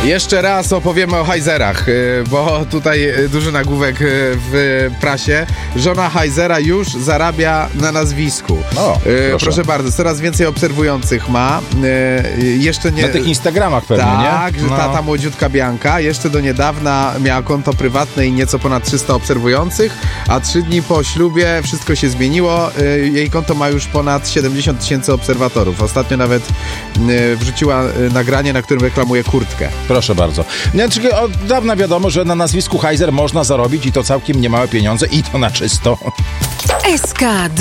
Jeszcze raz opowiemy o Heizerach, bo tutaj duży nagłówek w prasie. Żona Heizera już zarabia na nazwisku. O, proszę bardzo, coraz więcej obserwujących ma. Jeszcze nie... Na tych Instagramach pewnie, nie? Tak, że ta młodziutka Bianka jeszcze do niedawna miała konto prywatne i nieco ponad 300 obserwujących, a 3 dni po ślubie wszystko się zmieniło. Jej konto ma już ponad 70 000 obserwatorów. Ostatnio nawet wrzuciła nagranie, na którym reklamuje kurtkę. Proszę bardzo. Znaczy, od dawna wiadomo, że na nazwisku Heizer można zarobić i to całkiem niemałe pieniądze i to na czysto. SK